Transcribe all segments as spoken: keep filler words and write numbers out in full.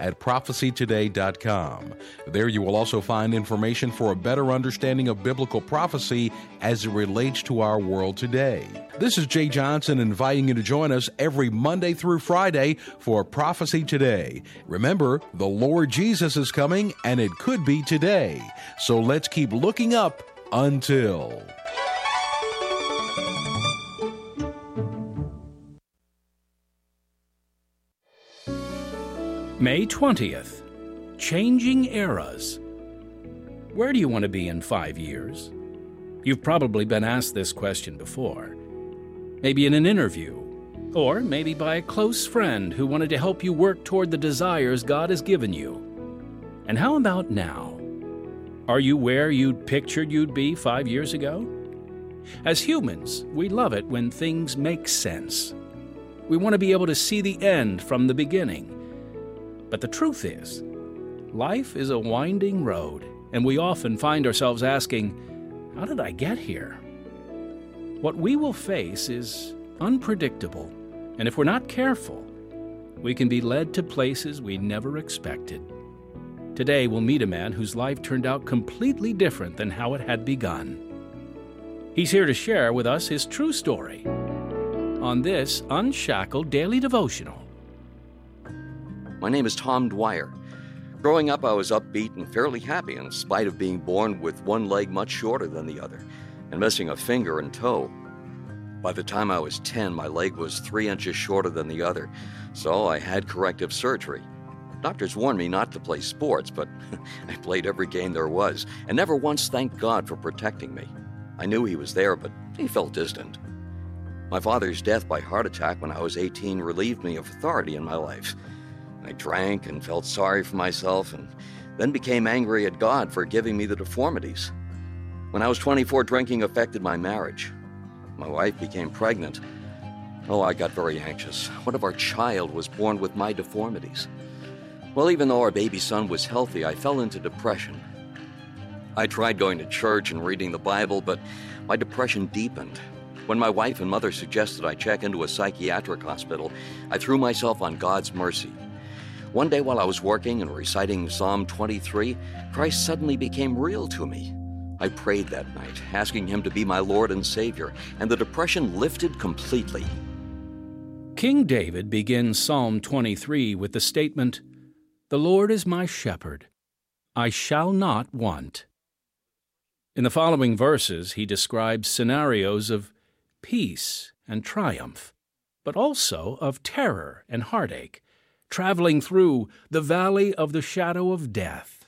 at prophecy today dot com. There you will also find information for a better understanding of biblical prophecy as it relates to our world today. This is Jay Johnson inviting you to join us every Monday through Friday for Prophecy Today. Remember, the Lord Jesus is coming, and it could be today. So let's keep looking up until... May twentieth, Changing Eras. Where do you want to be in five years? You've probably been asked this question before. Maybe in an interview, or maybe by a close friend who wanted to help you work toward the desires God has given you. And how about now? Are you where you'd pictured you'd be five years ago? As humans, we love it when things make sense. We want to be able to see the end from the beginning. But the truth is, life is a winding road, and we often find ourselves asking, how did I get here? What we will face is unpredictable, and if we're not careful, we can be led to places we never expected. Today, we'll meet a man whose life turned out completely different than how it had begun. He's here to share with us his true story on this Unshackled Daily Devotional. My name is Tom Dwyer. Growing up, I was upbeat and fairly happy in spite of being born with one leg much shorter than the other and missing a finger and toe. By the time I was ten, my leg was three inches shorter than the other, so I had corrective surgery. Doctors warned me not to play sports, but I played every game there was and never once thanked God for protecting me. I knew He was there, but He felt distant. My father's death by heart attack when I was eighteen relieved me of authority in my life. I drank and felt sorry for myself and then became angry at God for giving me the deformities. When I was twenty-four, drinking affected my marriage. My wife became pregnant. Oh, I got very anxious. What if our child was born with my deformities? Well, even though our baby son was healthy, I fell into depression. I tried going to church and reading the Bible, but my depression deepened. When my wife and mother suggested I check into a psychiatric hospital, I threw myself on God's mercy. One day while I was working and reciting Psalm twenty-three, Christ suddenly became real to me. I prayed that night, asking Him to be my Lord and Savior, and the depression lifted completely. King David begins Psalm twenty-three with the statement, "The Lord is my shepherd. I shall not want." In the following verses, he describes scenarios of peace and triumph, but also of terror and heartache, traveling through the valley of the shadow of death.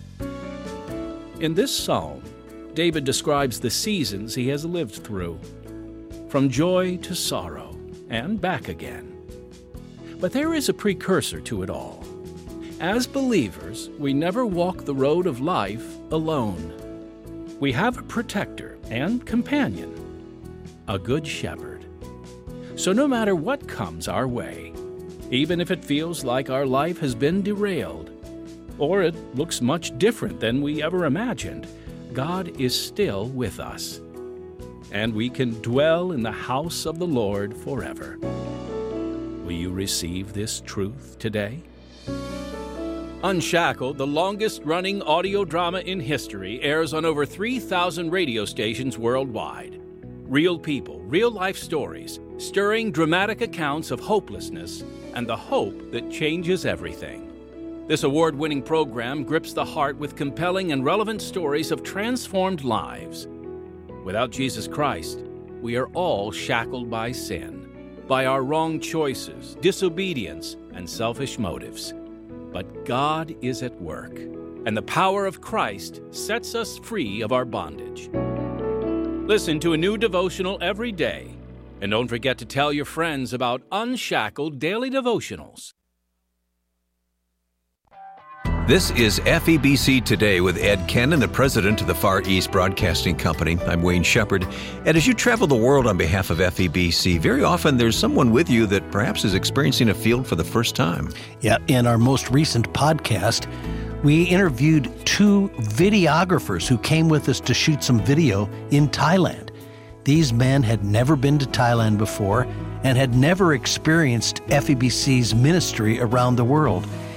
In this psalm, David describes the seasons he has lived through, from joy to sorrow, and back again. But there is a precursor to it all. As believers, we never walk the road of life alone. We have a protector and companion, a good shepherd. So no matter what comes our way, even if it feels like our life has been derailed, or it looks much different than we ever imagined, God is still with us, and we can dwell in the house of the Lord forever. Will you receive this truth today? Unshackled, the longest-running audio drama in history, airs on over three thousand radio stations worldwide. Real people, real-life stories, stirring dramatic accounts of hopelessness and the hope that changes everything. This award-winning program grips the heart with compelling and relevant stories of transformed lives. Without Jesus Christ, we are all shackled by sin, by our wrong choices, disobedience, and selfish motives. But God is at work, and the power of Christ sets us free of our bondage. Listen to a new devotional every day, and don't forget to tell your friends about Unshackled Daily Devotionals. This is F E B C Today with Ed Kennon, the president of the Far East Broadcasting Company. I'm Wayne Shepherd. And as you travel the world on behalf of F E B C, very often there's someone with you that perhaps is experiencing a field for the first time. Yeah, in our most recent podcast, we interviewed two videographers who came with us to shoot some video in Thailand. These men had never been to Thailand before and had never experienced F E B C's ministry around the world.